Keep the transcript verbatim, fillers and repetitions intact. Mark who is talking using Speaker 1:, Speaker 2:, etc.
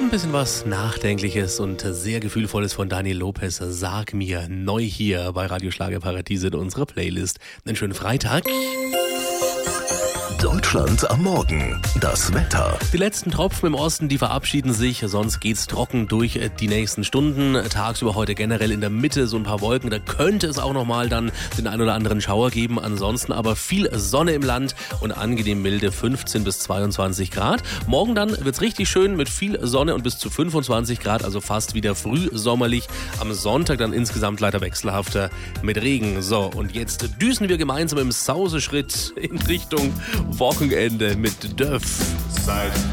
Speaker 1: Ein bisschen was Nachdenkliches und sehr Gefühlvolles von Daniel Lopez. Sag mir, neu hier bei Radio Schlagerparadies in unserer Playlist. Einen schönen Freitag.
Speaker 2: Deutschland am Morgen. Das Wetter.
Speaker 1: Die letzten Tropfen im Osten, die verabschieden sich, sonst geht's trocken durch die nächsten Stunden. Tagsüber heute generell in der Mitte so ein paar Wolken, da könnte es auch nochmal dann den ein oder anderen Schauer geben. Ansonsten aber viel Sonne im Land und angenehm milde fünfzehn bis zweiundzwanzig Grad. Morgen dann wird's richtig schön mit viel Sonne und bis zu fünfundzwanzig Grad, also fast wieder frühsommerlich. Am Sonntag dann insgesamt leider wechselhafter mit Regen. So, und jetzt düsen wir gemeinsam im Sauseschritt in Richtung Wochenende mit Döff.
Speaker 3: Seit